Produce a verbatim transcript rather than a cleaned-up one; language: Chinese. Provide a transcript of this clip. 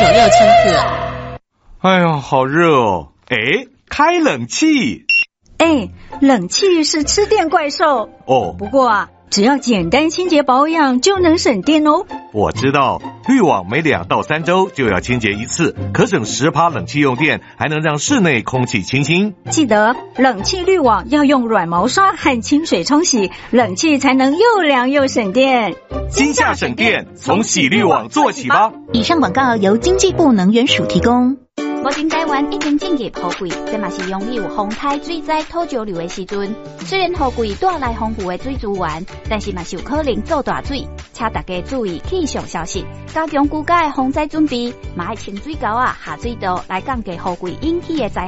九六七四。 哎呀，好热哦！哎，开冷气。 哎，冷气是吃电怪兽哦。 不过啊，只要简单清洁保养就能省电哦。 我知道，滤网每两到三周就要清洁一次，可省十趴冷气用电，还能让室内空气清新。 记得冷气滤网要用软毛刷和清水冲洗，冷气才能又凉又省电。 今夏省电，从洗滤网做起吧。 以上广告由经济部能源署提供。 目前台湾已经进入雨季，这嘛是拥有风台水灾土石流的时阵。虽然雨季带来丰富的水资源，但是嘛是有可能造大水，请大家注意气象消息，加强居家的防灾准备，嘛要清水沟啊、下水道来降低雨季引起的灾害。